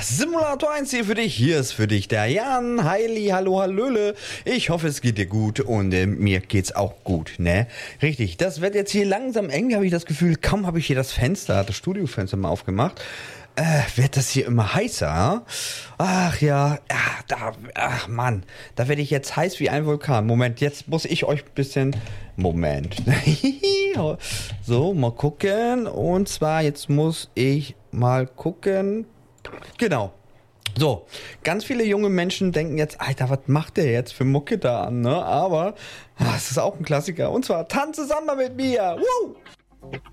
Simulator 1 hier für dich. Hier ist für dich der Jan. Heili, hallo, hallöle. Ich hoffe, es geht dir gut und mir geht's auch gut, ne? Richtig, das wird jetzt hier langsam eng, habe ich das Gefühl. Kaum habe ich hier das Studiofenster mal aufgemacht. Wird das hier immer heißer? Ach ja, Mann, da werde ich jetzt heiß wie ein Vulkan. Moment, jetzt muss ich euch ein bisschen... Moment. So, mal gucken. Und zwar, jetzt muss ich mal gucken. Genau. So, ganz viele junge Menschen denken jetzt, Alter, was macht der jetzt für Mucke da an, ne? Aber es ist auch ein Klassiker. Und zwar, tanze Samba mit mir. Woo!